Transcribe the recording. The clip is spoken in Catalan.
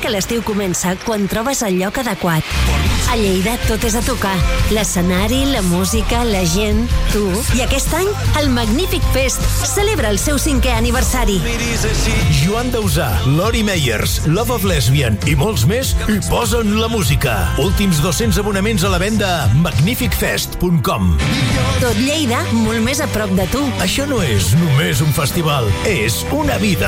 que l'estiu comença quan trobes el lloc adequat. A Lleida tot és a tocar. L'escenari, la música, la gent, tu. I aquest any, el Magnífic Fest celebra el seu 5è aniversari. Joan Dausà, Lori Meyers, Love of Lesbian i molts més hi posen la música. Últims 200 abonaments a la venda a magnificfest.com. Tot Lleida, molt més a prop de tu. Això no és només un festival, és una vida